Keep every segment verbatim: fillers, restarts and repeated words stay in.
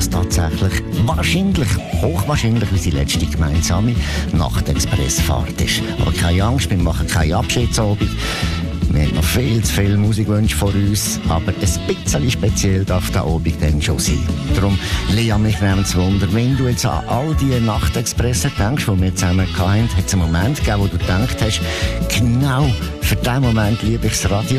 das tatsächlich wahrscheinlich, hochwahrscheinlich unsere letzte gemeinsame Nachtexpressfahrt ist. Aber keine Angst, wir machen keine Abschiedsabend. Wir haben noch viel zu viele Musikwünsche vor uns, aber ein bisschen speziell darf der Abend dann schon sein. Darum, Lea, mich nimmt es Wunder, wenn du jetzt an all die Nachtexpressen denkst, die wir zusammen hatten, hat es einen Moment gegeben, wo du gedacht hast, genau für diesen Moment liebe ich das Radio?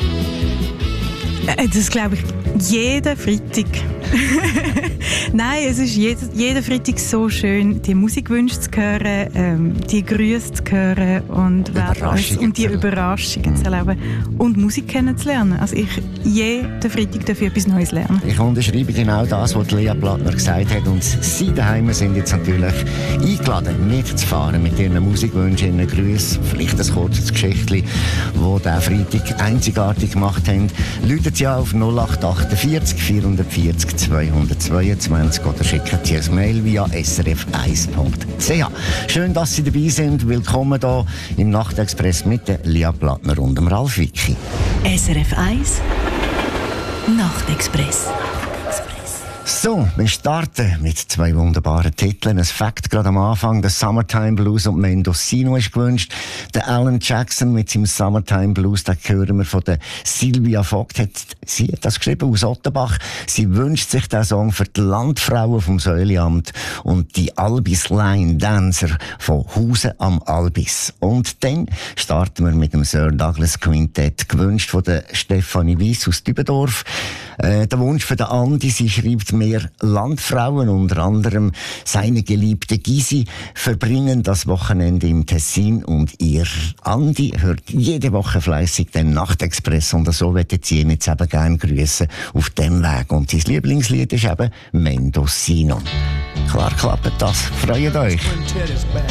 Das glaube ich jeden Freitag. Nein, es ist jeden, jeden Freitag so schön, die Musikwünsche zu hören, ähm, die Grüße zu hören und, und die Überraschungen zu erleben und Musik kennenzulernen. Also ich jeden Freitag dafür etwas Neues lernen. Ich unterschreibe genau das, was Lea Plattner gesagt hat. Und sie daheim sind jetzt natürlich eingeladen, mitzufahren mit ihren Musikwünschen, ihren Grüßen, vielleicht ein kurzes Geschichtchen, das diesen Freitag einzigartig gemacht haben. Läutet ja auf null acht achtundvierzig vierhundertvierzig zweihundertzweiundzwanzig oder schicken Sie ein Mail via s r f eins punkt c h. Schön, dass Sie dabei sind. Willkommen hier im Nachtexpress mit der Lea Plattner und dem Ralf Wicki. S R F eins Nachtexpress. So, wir starten mit zwei wunderbaren Titeln. Ein Fakt gerade am Anfang. Der Summertime Blues und Mendocino ist gewünscht. Der Alan Jackson mit seinem Summertime Blues, den hören wir von der Sylvia Vogt. Hat, sie hat das geschrieben aus Ottenbach. Sie wünscht sich den Song für die Landfrauen vom Säuliamt und die Albis Line Dancer von Hausen am Albis. Und dann starten wir mit dem Sir Douglas Quintett, gewünscht von der Stefanie Weiss aus Dübendorf. Äh, der Wunsch für den Andi, sie schreibt, mehr Landfrauen, unter anderem seine geliebte Gysi, verbringen das Wochenende im Tessin und ihr Andi hört jede Woche fleissig den Nachtexpress und so möchte sie ihn jetzt eben gerne grüßen auf dem Weg. Und sein Lieblingslied ist eben Mendocino. Klar klappt das. Freut euch!